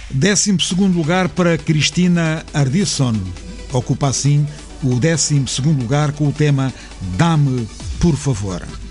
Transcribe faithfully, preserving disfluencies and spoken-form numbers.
décimo segundo lugar para Cristina Ardisson. Ocupa assim o décimo segundo lugar com o tema Dá-me, por favor.